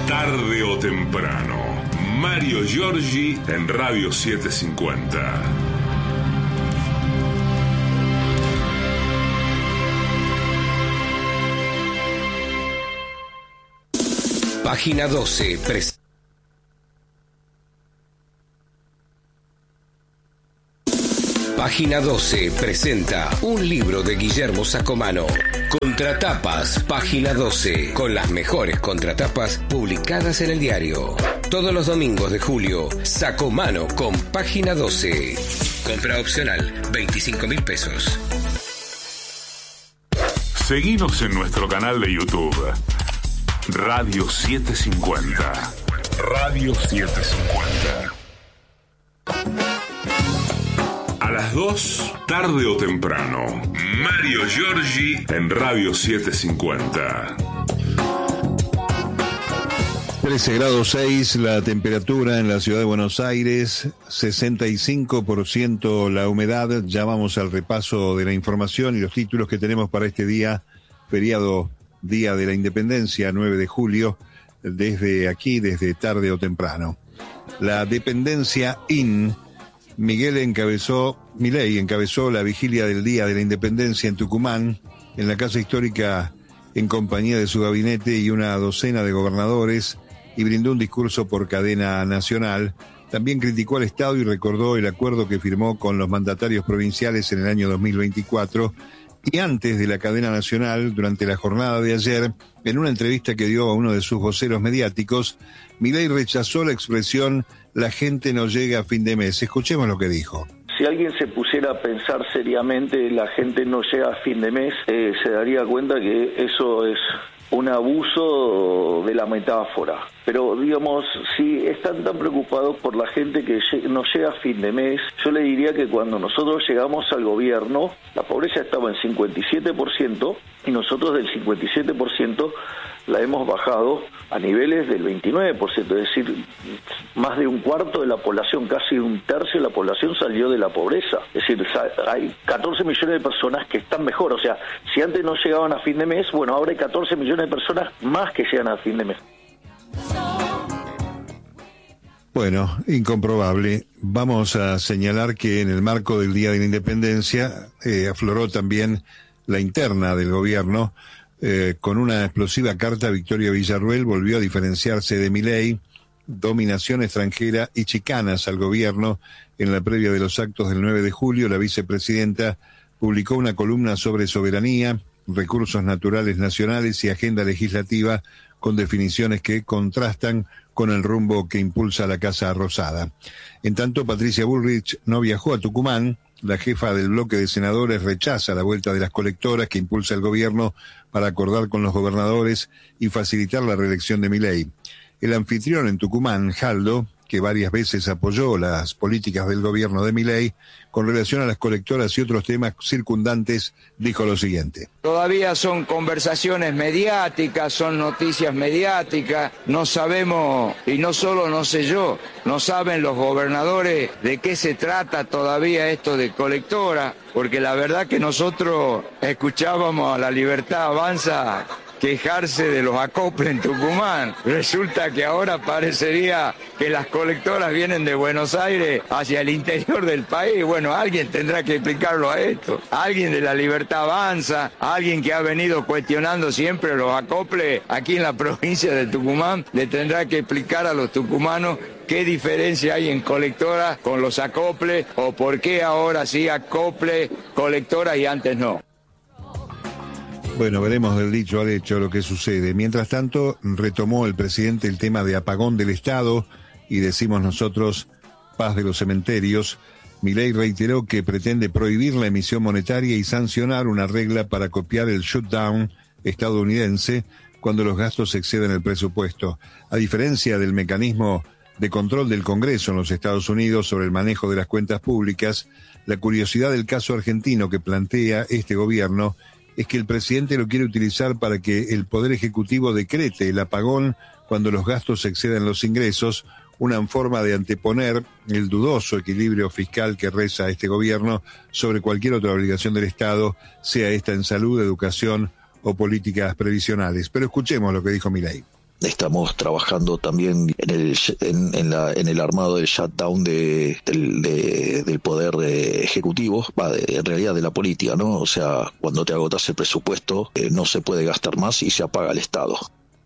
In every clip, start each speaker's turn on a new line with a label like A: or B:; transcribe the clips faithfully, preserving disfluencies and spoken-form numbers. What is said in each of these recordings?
A: Tarde o temprano. Mario Giorgi en Radio setecientos cincuenta.
B: Página doce. Pres- Página doce presenta un libro de Guillermo Sacomano. Contratapas, Página doce, con las mejores contratapas publicadas en el diario. Todos los domingos de julio, Sacomano con Página doce. Compra opcional, veinticinco mil pesos.
A: Seguinos en nuestro canal de YouTube. Radio setecientos cincuenta. Radio setecientos cincuenta. A las dos, tarde o temprano. Mario Giorgi en Radio setecientos cincuenta.
C: trece grados seis la temperatura en la ciudad de Buenos Aires, sesenta y cinco por ciento la humedad. Ya vamos al repaso de la información y los títulos que tenemos para este día, feriado Día de la Independencia, nueve de julio, desde aquí, desde tarde o temprano. La dependencia I N, Miguel encabezó, Milei encabezó la vigilia del Día de la Independencia en Tucumán, en la Casa Histórica, en compañía de su gabinete y una docena de gobernadores, y brindó un discurso por cadena nacional. También criticó al Estado y recordó el acuerdo que firmó con los mandatarios provinciales en el año dos mil veinticuatro. Y antes de la cadena nacional, durante la jornada de ayer, en una entrevista que dio a uno de sus voceros mediáticos, Milei rechazó la expresión "la gente no llega a fin de mes". Escuchemos lo que dijo.
D: Si alguien se pusiera a pensar seriamente, la gente no llega a fin de mes, eh, se daría cuenta que eso es un abuso de la metáfora. Pero, digamos, si están tan preocupados por la gente que no llega a fin de mes, yo le diría que cuando nosotros llegamos al gobierno, la pobreza estaba en cincuenta y siete por ciento y nosotros del cincuenta y siete por ciento la hemos bajado a niveles del veintinueve por ciento, es decir, más de un cuarto de la población, casi un tercio de la población salió de la pobreza. Es decir, hay catorce millones de personas que están mejor, o sea, si antes no llegaban a fin de mes, bueno, ahora hay catorce millones de personas más que llegan a fin de mes.
C: Bueno, incomprobable. Vamos a señalar que en el marco del Día de la Independencia eh, afloró también la interna del gobierno. Eh, con una explosiva carta, Victoria Villarruel volvió a diferenciarse de Milei, dominación extranjera y chicanas al gobierno. En la previa de los actos del nueve de julio, la vicepresidenta publicó una columna sobre soberanía, recursos naturales nacionales y agenda legislativa, con definiciones que contrastan con el rumbo que impulsa la Casa Rosada. En tanto, Patricia Bullrich no viajó a Tucumán. La jefa del bloque de senadores rechaza la vuelta de las colectoras que impulsa el gobierno para acordar con los gobernadores y facilitar la reelección de Milei. El anfitrión en Tucumán, Jaldo, que varias veces apoyó las políticas del gobierno de Milei con relación a las colectoras y otros temas circundantes, dijo lo siguiente.
E: Todavía son conversaciones mediáticas, son noticias mediáticas, no sabemos, y no solo no sé yo, no saben los gobernadores de qué se trata todavía esto de colectora, porque la verdad que nosotros escuchábamos a La Libertad Avanza quejarse de los acoples en Tucumán. Resulta que ahora parecería que las colectoras vienen de Buenos Aires hacia el interior del país. Bueno, alguien tendrá que explicarlo a esto. Alguien de La Libertad Avanza, alguien que ha venido cuestionando siempre los acoples aquí en la provincia de Tucumán, le tendrá que explicar a los tucumanos qué diferencia hay en colectoras con los acoples o por qué ahora sí acople, colectoras y antes no.
C: Bueno, veremos del dicho al hecho lo que sucede. Mientras tanto, retomó el presidente el tema de apagón del Estado y decimos nosotros paz de los cementerios. Milei reiteró que pretende prohibir la emisión monetaria y sancionar una regla para copiar el shutdown estadounidense cuando los gastos exceden el presupuesto. A diferencia del mecanismo de control del Congreso en los Estados Unidos sobre el manejo de las cuentas públicas, la curiosidad del caso argentino que plantea este gobierno es que el presidente lo quiere utilizar para que el Poder Ejecutivo decrete el apagón cuando los gastos exceden los ingresos, una forma de anteponer el dudoso equilibrio fiscal que reza este gobierno sobre cualquier otra obligación del Estado, sea esta en salud, educación o políticas previsionales. Pero escuchemos lo que dijo Milei.
F: Estamos trabajando también en el en, en, la, en el armado del shutdown de, del, de, del poder de ejecutivo, va, de, en realidad de la política, ¿no? O sea, cuando te agotas el presupuesto, eh, no se puede gastar más y se apaga el Estado.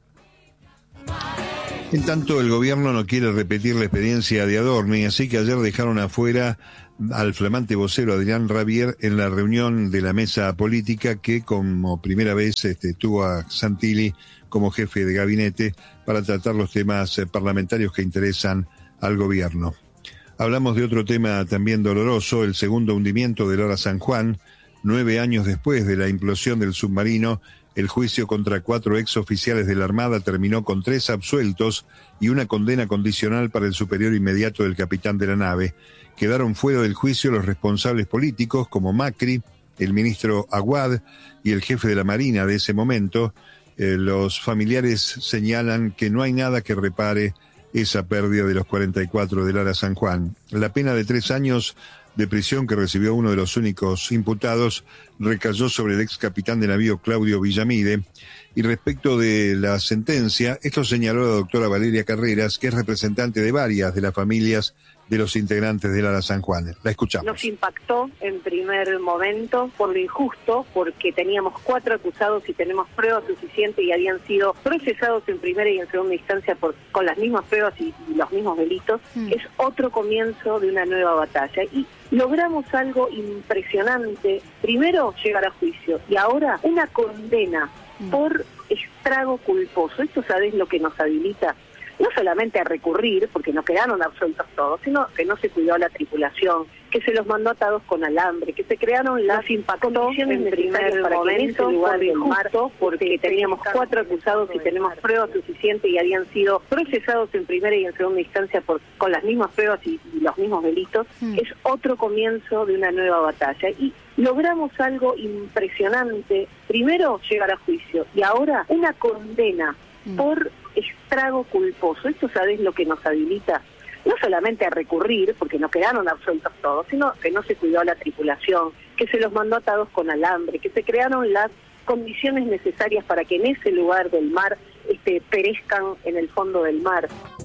C: En tanto, el gobierno no quiere repetir la experiencia de Adorni, así que ayer dejaron afuera al flamante vocero Adrián Rabier en la reunión de la mesa política que como primera vez este, tuvo a Santilli como jefe de gabinete para tratar los temas eh, parlamentarios que interesan al gobierno. Hablamos de otro tema también doloroso, el segundo hundimiento del Lara San Juan. Nueve años después de la implosión del submarino, el juicio contra cuatro exoficiales de la Armada terminó con tres absueltos y una condena condicional para el superior inmediato del capitán de la nave. Quedaron fuera del juicio los responsables políticos como Macri, el ministro Aguad y el jefe de la Marina de ese momento. Eh, los familiares señalan que no hay nada que repare esa pérdida de los cuarenta y cuatro del Lara San Juan. La pena de tres años de prisión que recibió uno de los únicos imputados recayó sobre el ex capitán de navío Claudio Villamide. Y respecto de la sentencia, esto señaló la doctora Valeria Carreras, que es representante de varias de las familias de los integrantes del Lara San Juan. La escuchamos.
G: Nos impactó en primer momento por lo injusto, porque teníamos cuatro acusados y tenemos pruebas suficientes y habían sido procesados en primera y en segunda instancia por con las mismas pruebas y, y los mismos delitos. Mm. Es otro comienzo de una nueva batalla y logramos algo impresionante. Primero llegar a juicio y ahora una condena mm. por estrago culposo. ¿Esto sabés lo que nos habilita? No solamente a recurrir, porque no quedaron absueltos todos, sino que no se cuidó a la tripulación, que se los mandó atados con alambre, que se crearon las condiciones necesarias para que en ese lugar del mar, porque teníamos cuatro acusados y tenemos pruebas suficientes y habían sido procesados en primera y en segunda instancia por con las mismas pruebas y, y los mismos delitos. Mm. Es otro comienzo de una nueva batalla y logramos algo impresionante. Primero llegar a juicio y ahora una condena mm. por estrago culposo. ¿Esto sabés lo que nos habilita? No solamente a recurrir, porque no quedaron absueltos todos, sino que no se cuidó a la tripulación, que se los mandó atados con alambre, que se crearon las condiciones necesarias para que en ese lugar del mar este, perezcan en el fondo del mar.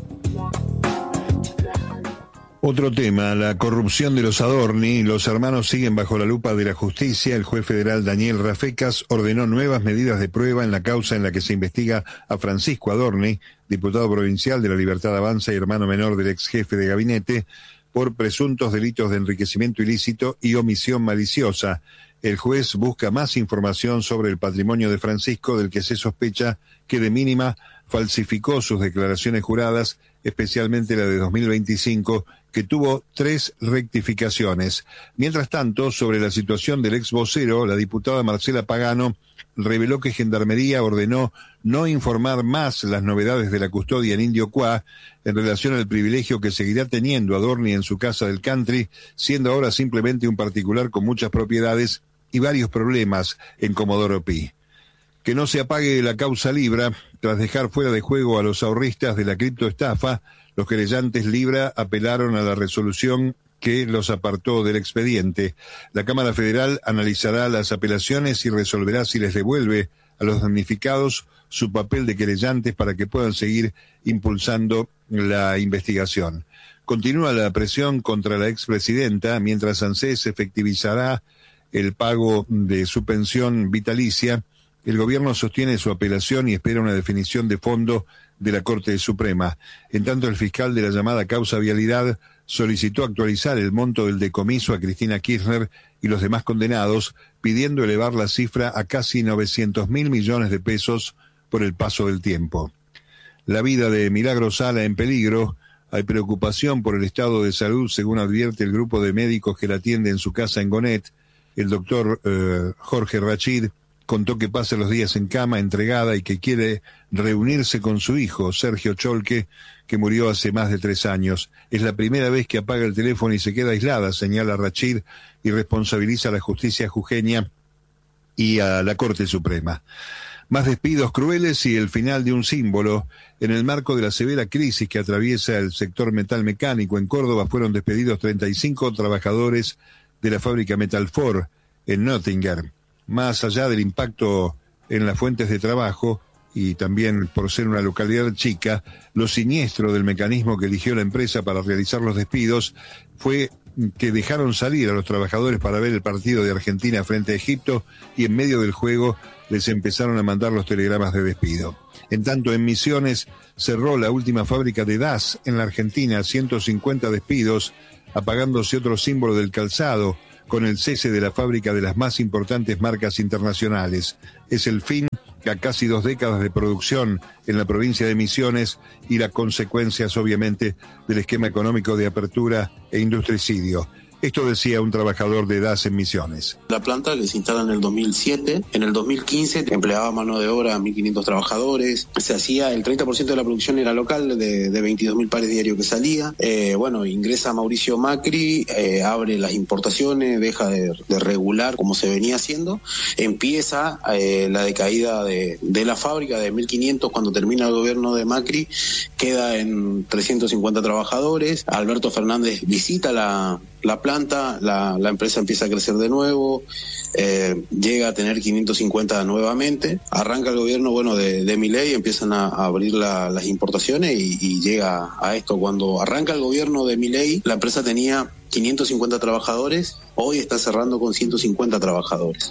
C: Otro tema, la corrupción de los Adorni. Los hermanos siguen bajo la lupa de la justicia. El juez federal Daniel Rafecas ordenó nuevas medidas de prueba en la causa en la que se investiga a Francisco Adorni, diputado provincial de la Libertad Avanza y hermano menor del ex jefe de gabinete, por presuntos delitos de enriquecimiento ilícito y omisión maliciosa. El juez busca más información sobre el patrimonio de Francisco, del que se sospecha que de mínima falsificó sus declaraciones juradas, especialmente la de dos mil veinticinco, que tuvo tres rectificaciones. Mientras tanto, sobre la situación del ex vocero, la diputada Marcela Pagano reveló que Gendarmería ordenó no informar más las novedades de la custodia en Indio Cuá en relación al privilegio que seguirá teniendo Adorni en su casa del country, siendo ahora simplemente un particular con muchas propiedades y varios problemas en Comodoro Pi. Que no se apague la causa Libra. Tras dejar fuera de juego a los ahorristas de la criptoestafa, los querellantes Libra apelaron a la resolución que los apartó del expediente. La Cámara Federal analizará las apelaciones y resolverá si les devuelve a los damnificados su papel de querellantes para que puedan seguir impulsando la investigación. Continúa la presión contra la expresidenta, mientras ANSES efectivizará el pago de su pensión vitalicia. El gobierno sostiene su apelación y espera una definición de fondo de la Corte Suprema. En tanto, el fiscal de la llamada causa Vialidad solicitó actualizar el monto del decomiso a Cristina Kirchner y los demás condenados, pidiendo elevar la cifra a casi novecientos mil millones de pesos por el paso del tiempo. La vida de Milagros Sala en peligro. Hay preocupación por el estado de salud, según advierte el grupo de médicos que la atiende en su casa en Gonet. El doctor eh, Jorge Rachid contó que pasa los días en cama, entregada, y que quiere reunirse con su hijo, Sergio Cholque, que murió hace más de tres años. Es la primera vez que apaga el teléfono y se queda aislada, señala Rachid, y responsabiliza a la justicia jujeña y a la Corte Suprema. Más despidos crueles y el final de un símbolo. En el marco de la severa crisis que atraviesa el sector metal mecánico en Córdoba, fueron despedidos treinta y cinco trabajadores de la fábrica Metalfor en Nottingham. Más allá del impacto en las fuentes de trabajo, y también por ser una localidad chica, lo siniestro del mecanismo que eligió la empresa para realizar los despidos fue que dejaron salir a los trabajadores para ver el partido de Argentina frente a Egipto y en medio del juego les empezaron a mandar los telegramas de despido. En tanto, en Misiones cerró la última fábrica de D A S en la Argentina, ciento cincuenta despidos, apagándose otro símbolo del calzado con el cese de la fábrica de las más importantes marcas internacionales. Es el fin a casi dos décadas de producción en la provincia de Misiones y las consecuencias, obviamente, del esquema económico de apertura e industricidio. Esto decía un trabajador de D A S en Misiones.
H: La planta que se instala en el dos mil siete, en el dos mil quince empleaba mano de obra a mil quinientos trabajadores, se hacía el treinta por ciento de la producción era local, de, de veintidós mil pares diarios que salía. Eh, bueno, ingresa Mauricio Macri, eh, abre las importaciones, deja de, de regular como se venía haciendo, empieza eh, la decaída de, de la fábrica de mil quinientos cuando termina el gobierno de Macri, queda en trescientos cincuenta trabajadores. Alberto Fernández visita la, la planta, la, la empresa empieza a crecer de nuevo, eh, llega a tener quinientos cincuenta nuevamente, arranca el gobierno bueno de, de Milei, empiezan a, a abrir la, las importaciones y, y llega a esto. Cuando arranca el gobierno de Milei, la empresa tenía quinientos cincuenta trabajadores, hoy está cerrando con ciento cincuenta trabajadores.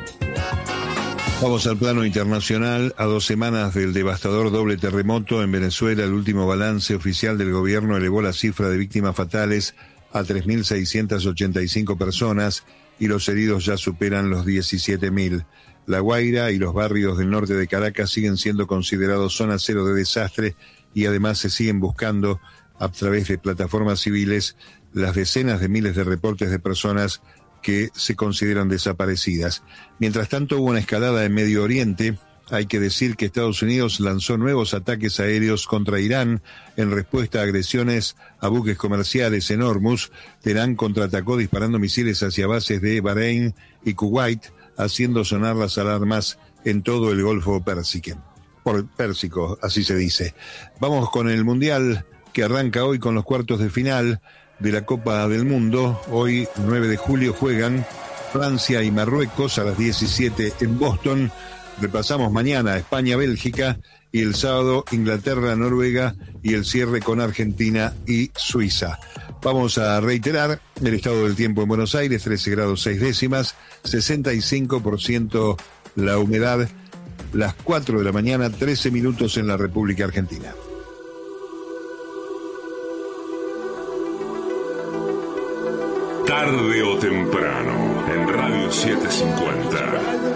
C: Vamos al plano internacional. A dos semanas del devastador doble terremoto en Venezuela, el último balance oficial del gobierno elevó la cifra de víctimas fatales a tres mil seiscientas ochenta y cinco personas y los heridos ya superan los diecisiete mil. La Guaira y los barrios del norte de Caracas siguen siendo considerados zona cero de desastre y además se siguen buscando a través de plataformas civiles las decenas de miles de reportes de personas que se consideran desaparecidas. Mientras tanto, hubo una escalada en Medio Oriente. Hay que decir que Estados Unidos lanzó nuevos ataques aéreos contra Irán en respuesta a agresiones a buques comerciales en Hormuz. Teherán contraatacó disparando misiles hacia bases de Bahrein y Kuwait, haciendo sonar las alarmas en todo el Golfo Pérsico. Por Pérsico, así se dice. Vamos con el Mundial, que arranca hoy con los cuartos de final de la Copa del Mundo. Hoy, nueve de julio, juegan Francia y Marruecos a las diecisiete en Boston. Repasamos mañana España-Bélgica y el sábado Inglaterra-Noruega y el cierre con Argentina y Suiza. Vamos a reiterar el estado del tiempo en Buenos Aires, trece grados seis décimas, sesenta y cinco por ciento la humedad, las cuatro de la mañana, trece minutos en la República Argentina.
A: Tarde o temprano, en Radio setecientos cincuenta.